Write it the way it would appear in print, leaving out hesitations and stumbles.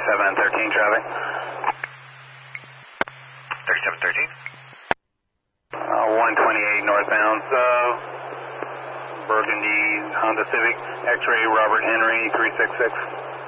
3713 traffic. 3713. 128 northbound, Burgundy, Honda Civic, X-ray, Robert Henry, 366.